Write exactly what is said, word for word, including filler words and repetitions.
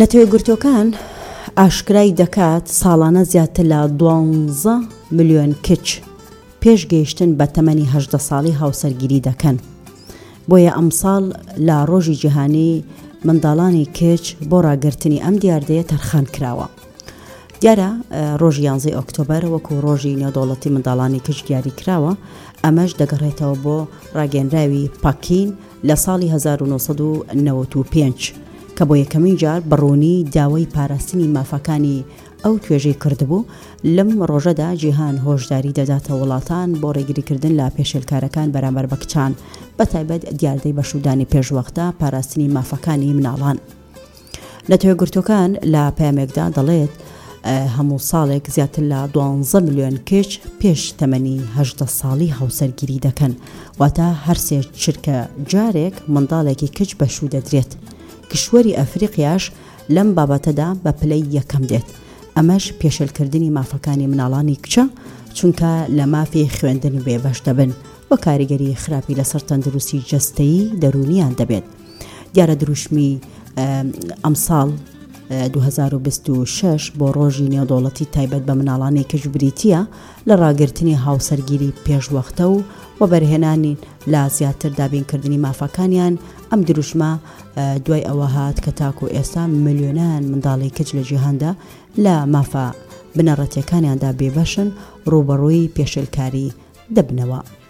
نەتەوەیەکگرتووەکان ئاشکرای دەکات ساڵانە زیاتر لە دوانزە ملیۆن کچ پێش گەیشتن بە تەمەنی هەژدە ساڵی هاوسەرگیری دەکەن. بۆیە ئەمساڵ لە ڕۆژی جیهانی منداڵانی کچ بۆ ڕاگررتنی ئەم دیاردەیە تەرخان کراوە. دیارە ڕۆژی یانزەی ئۆکتۆبەر وەکو ڕۆژی نێودەوڵەتی منداڵانی کچ دیاری کراوە، ئەمەش دەگەڕێتەوە بۆ ڕاگەنراوی پاکین لە ساڵی هەزار و نۆسەد و نەوەت و پێنج کە بۆ یەکەمین جار بڕوونی داوای پاراستنی مافەکانی ئەو توێژەی کردبوو. لەم ڕۆژەدا جیهان هۆشداری دەداتە وڵاتان بۆ ڕێگریکردن لە پێشێلکارەکان بەرامبەر بە کچان، بەتایبەت دیاردەی بەشودانی پێشوەختە پاراستنی مافەکانی مناڵان. نەتەوەیەکگرتووەکان لە پەیامێکدا دەڵێت هەموو ساڵێک زیاتر لە دوانزە ملیۆن کچ پێش تەمەنی هەژدە ساڵی هاوسەرگیری دەکەن، واتە هەر سێ چرکە جارێک منداڵێکی کچ بەشوو دەدرێت. کشوەری ئەفریقیاش لەم بابەتەدا بە پلەی یەکەم دێت. ئەمەش پێشێلکردنی مافەکانی مناڵانی کچە، چونکە لە مافی خوێندن بێبەش دەبن و کاریگەری خراپی لەسەر تەندروستی جەستەیی دەرونیان دەبێت. دیارە دروشمی ئەمساڵ دوو هەزار و بیست و شەش بۆ ڕۆژی نێودەوڵەتی تایبەت بە مناڵانی کچ بریتیە لە ڕاگررتنی هاوسەرگیری پێشوەختە و و بەرهێنانی لا زیاتر دابینکردنی مافەکانیان. ئەم دروشمە دوای ئەوە هات کە تاکو ئێستا ملیۆنان منداڵی کچ لە جیهاندا لە مافە بنەڕەتیەکانیاندا بێبەشن ڕوبەڕووی پێشێلکاری دەبنەوە.